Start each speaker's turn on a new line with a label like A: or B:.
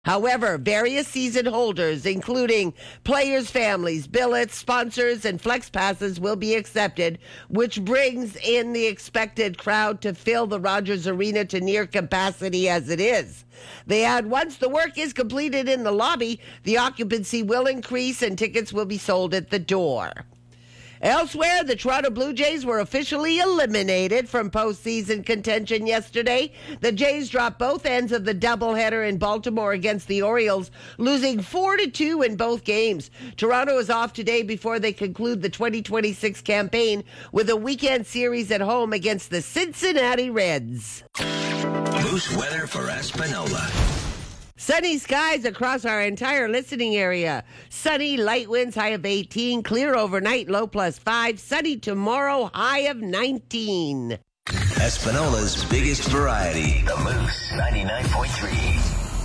A: However, various season holders, including players' families, billets, sponsors, and flex passes will be accepted, which brings in the expected crowd to fill the Rogers Arena to near capacity as it is. They add once the work is completed in the lobby, the occupancy will increase and tickets will be sold at the door. Elsewhere, the Toronto Blue Jays were officially eliminated from postseason contention yesterday. The Jays dropped both ends of the doubleheader in Baltimore against the Orioles, losing 4-2 in both games. Toronto is off today before they conclude the 2026 campaign with a weekend series at home against the Cincinnati Reds.
B: Moose weather for Espanola.
A: Sunny skies across our entire listening area. Sunny, light winds, high of 18. Clear overnight, low +5. Sunny tomorrow, high of 19.
B: Espanola's biggest variety. The Moose 99.3.